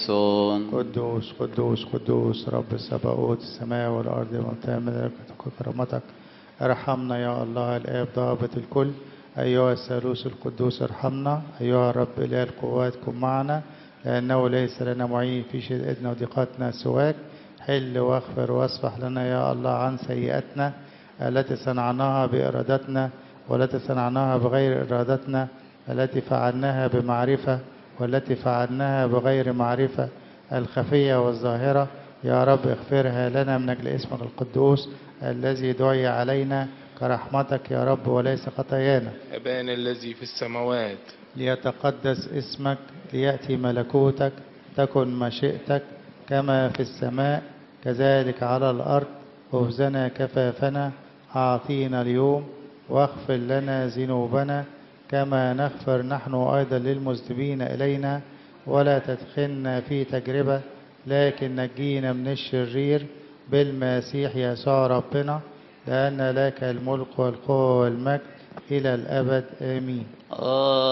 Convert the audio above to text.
قدوسون قدوس قدوس قدوس رب السباوت، السماء والأرض وملئها ملكوتك وكرامتك. ارحمنا يا الله الآب ضابط الكل، أيها الثالوث القدوس ارحمنا. أيها الرب إله القوات كن معنا، لأنه ليس لنا معين في شدتنا وضيقتنا سواك. حل واغفر واصفح لنا يا الله عن سيئاتنا التي صنعناها بإرادتنا والتي صنعناها بغير إرادتنا، التي فعلناها بمعرفة والتي فعلناها بغير معرفة، الخفية والظاهرة. يا رب اغفرها لنا من أجل اسمك القدوس الذي دعي علينا كرحمتك يا رب وليس خطايانا. أبانا الذي في السماوات، ليتقدس اسمك، ليأتي ملكوتك، تكن مشيئتك كما في السماء كذلك على الأرض. خبزنا كفافنا أعطينا اليوم، واغفر لنا ذنوبنا كما نغفر نحن أيضا للمذنبين إلينا، ولا تدخلنا في تجربة لكن نجينا من الشرير بالمسيح يسوع ربنا، لأن لك الملك والقوة والمجد إلى الأبد آمين.